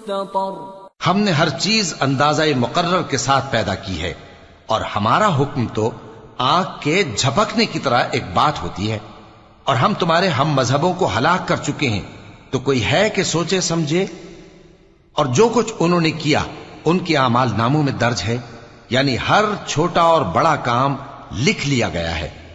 मुस्ततर। हमने हर चीज अंदाजा मुकर्रर के साथ पैदा की है और हमारा हुक्म तो आंख के झपकने की तरह एक बात होती है। और हम तुम्हारे हम मजहबों को हलाक कर चुके हैं, तो कोई है कि सोचे समझे। और जो कुछ उन्होंने किया उनके आमाल नामों में दर्ज है, यानी हर छोटा और बड़ा काम लिख लिया गया है।